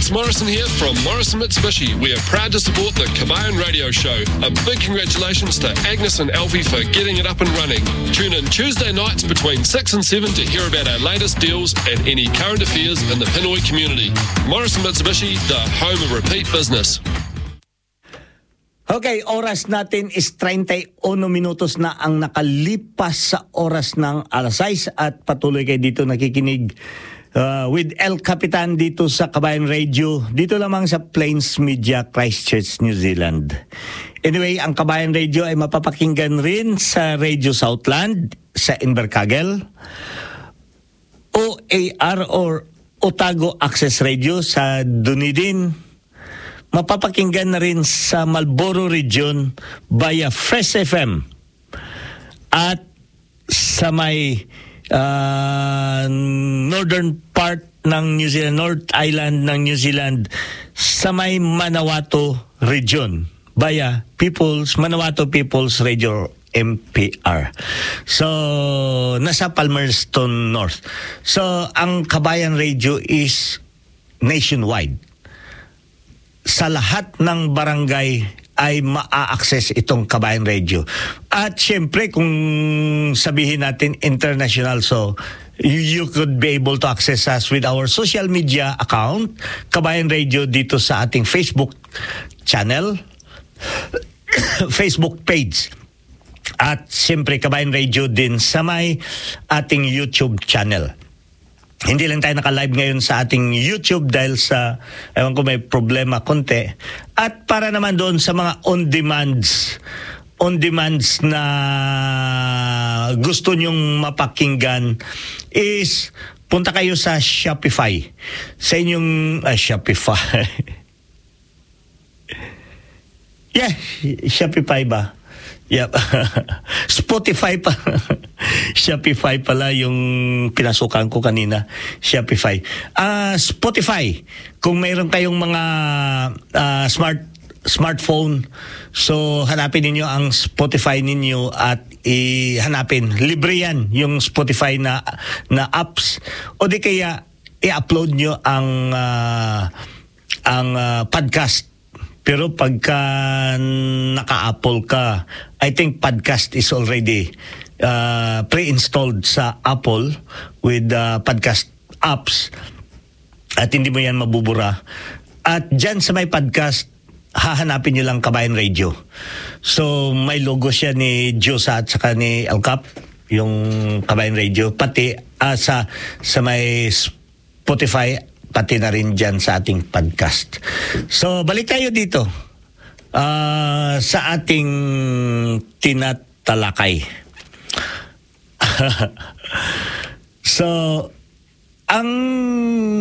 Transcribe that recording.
Chris Morrison here from Morrison Mitsubishi. We are proud to support the Kabayan Radio Show. A big congratulations to Agnes and Alfie for getting it up and running. Tune in Tuesday nights between 6 and 7 to hear about our latest deals and any current affairs in the Pinoy community. Morrison Mitsubishi, the home of repeat business. Okay, oras natin is 31 minutos na ang nakalipas sa oras ng alas 6 at patuloy kayo dito nakikinig with El Capitan dito sa Kabayan Radio, dito lamang sa Plains Media, Christchurch, New Zealand. Anyway, ang Kabayan Radio ay mapapakinggan rin sa Radio Southland, sa Invercargill, OAR or Otago Access Radio sa Dunedin. Mapapakinggan na rin sa Marlborough Region via Fresh FM at sa may northern part ng New Zealand, North Island ng New Zealand, sa may Manawatu Region via Manawatu People's Radio MPR. So, nasa Palmerston North. So, ang Kabayan Radio is nationwide. Sa lahat ng barangay ay maa-access itong Kabayan Radio. At syempre, kung sabihin natin international, so you could be able to access us with our social media account, Kabayan Radio, dito sa ating Facebook channel, Facebook page. At syempre, Kabayan Radio din sa may ating YouTube channel. Hindi lang tayo naka-live ngayon sa ating YouTube dahil sa, ewan ko, may problema konti. At para naman doon sa mga on-demands na gusto nyong mapakinggan is punta kayo sa Shopify. Sa inyong Shopify. Yeah, Shopify ba? Yep. Spotify pa. Shopify pala yung pinasukan ko kanina. Shopify. Spotify. Kung mayroon kayong mga smartphone, so hanapin ninyo ang Spotify ninyo at hanapin. Libre yan, yung Spotify na apps. O di kaya i-upload nyo ang podcast. Pero pagka naka-Apple ka, I think podcast is already pre-installed sa Apple with podcast apps at hindi mo yan mabubura. At dyan sa may podcast, hahanapin nyo lang Kabayan Radio. So may logo siya ni Josa at saka ni Alcap, yung Kabayan Radio. Pati sa may Spotify, pati na rin dyan sa ating podcast. So, balik tayo dito sa ating tinatalakay. So, ang